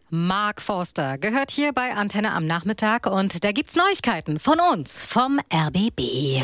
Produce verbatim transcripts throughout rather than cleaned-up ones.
Mark Forster gehört hier bei Antenne am Nachmittag und da gibt's Neuigkeiten von uns, vom R B B.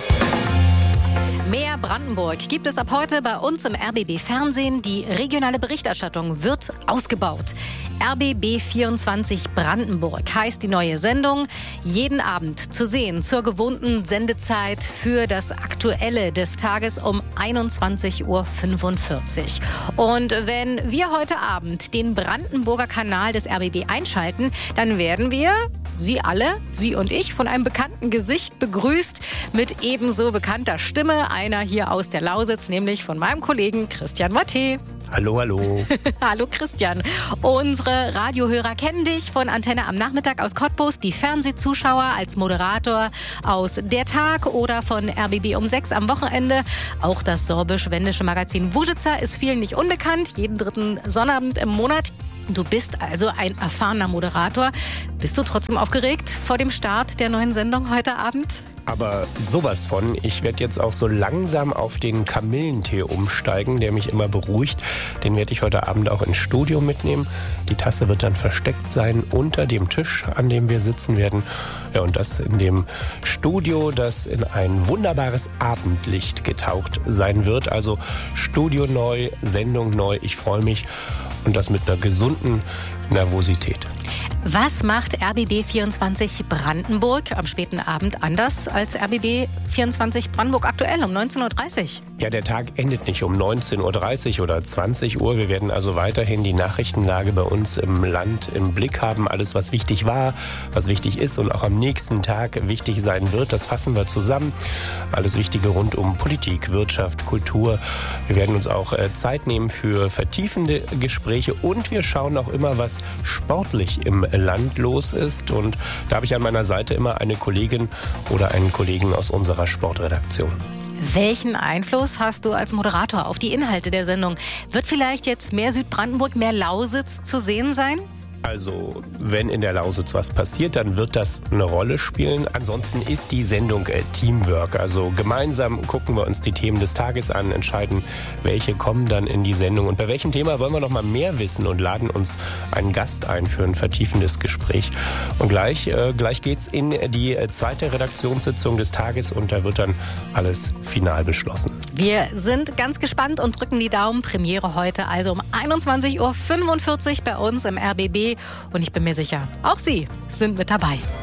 Mehr Brandenburg gibt es ab heute bei uns im R B B Fernsehen. Die regionale Berichterstattung wird ausgebaut. R B B vierundzwanzig Brandenburg heißt die neue Sendung. Jeden Abend zu sehen zur gewohnten Sendezeit für das Aktuelle des Tages um einundzwanzig Uhr fünfundvierzig. Und wenn wir heute Abend den Brandenburger Kanal des R B B einschalten, dann werden wir, Sie alle, Sie und ich, von einem bekannten Gesicht begrüßt mit ebenso bekannter Stimme. Einer hier aus der Lausitz, nämlich von meinem Kollegen Christian Matte. Hallo, hallo. Hallo Christian. Unsere Radiohörer kennen dich von Antenne am Nachmittag aus Cottbus, die Fernsehzuschauer als Moderator aus Der Tag oder von R B B um sechs am Wochenende. Auch das sorbisch-wendische Magazin Wuschitzer ist vielen nicht unbekannt, jeden dritten Sonnabend im Monat. Du bist also ein erfahrener Moderator. Bist du trotzdem aufgeregt vor dem Start der neuen Sendung heute Abend? Aber sowas von. Ich werde jetzt auch so langsam auf den Kamillentee umsteigen, der mich immer beruhigt. Den werde ich heute Abend auch ins Studio mitnehmen. Die Tasse wird dann versteckt sein unter dem Tisch, an dem wir sitzen werden. Ja, und das in dem Studio, das in ein wunderbares Abendlicht getaucht sein wird. Also Studio neu, Sendung neu. Ich freue mich. Und das mit einer gesunden Nervosität. Was macht R B B vierundzwanzig Brandenburg am späten Abend anders als R B B vierundzwanzig Brandenburg aktuell um neunzehn Uhr dreißig? Ja, der Tag endet nicht um neunzehn Uhr dreißig oder zwanzig Uhr. Wir werden also weiterhin die Nachrichtenlage bei uns im Land im Blick haben. Alles, was wichtig war, was wichtig ist und auch am nächsten Tag wichtig sein wird, das fassen wir zusammen. Alles Wichtige rund um Politik, Wirtschaft, Kultur. Wir werden uns auch Zeit nehmen für vertiefende Gespräche und wir schauen auch immer, was sportlich im Land los ist. Und da habe ich an meiner Seite immer eine Kollegin oder einen Kollegen aus unserer Sportredaktion. Welchen Einfluss hast du als Moderator auf die Inhalte der Sendung? Wird vielleicht jetzt mehr Südbrandenburg, mehr Lausitz zu sehen sein? Also, wenn in der Lausitz was passiert, dann wird das eine Rolle spielen. Ansonsten ist die Sendung äh, Teamwork. Also gemeinsam gucken wir uns die Themen des Tages an, entscheiden, welche kommen dann in die Sendung. Und bei welchem Thema wollen wir noch mal mehr wissen und laden uns einen Gast ein für ein vertiefendes Gespräch. Und gleich, äh, gleich geht's in die äh, zweite Redaktionssitzung des Tages und da wird dann alles final beschlossen. Wir sind ganz gespannt und drücken die Daumen. Premiere heute also um einundzwanzig Uhr fünfundvierzig bei uns im R B B. Und ich bin mir sicher, auch Sie sind mit dabei.